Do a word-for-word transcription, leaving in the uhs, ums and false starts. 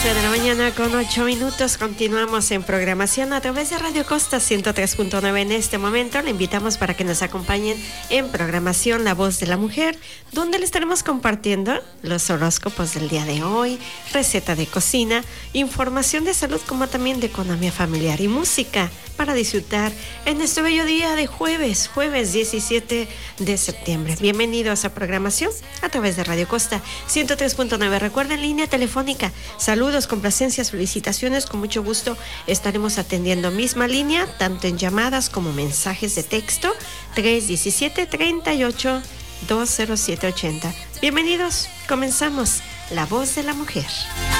once de la mañana con ocho minutos. Continuamos en programación a través de Radio Costa ciento tres punto nueve. En este momento le invitamos para que nos acompañen en programación La Voz de la Mujer, donde le estaremos compartiendo los horóscopos del día de hoy, receta de cocina, información de salud, como también de economía familiar y música para disfrutar en este bello día de jueves, jueves diecisiete de septiembre. Bienvenidos a programación a través de Radio Costa ciento tres punto nueve. Recuerden, línea telefónica. Saludos, complacencias, felicitaciones. Con mucho gusto estaremos atendiendo misma línea, tanto en llamadas como mensajes de texto. tres uno siete, treinta y ocho, dos cero siete ochenta. Bienvenidos, comenzamos La Voz de la Mujer.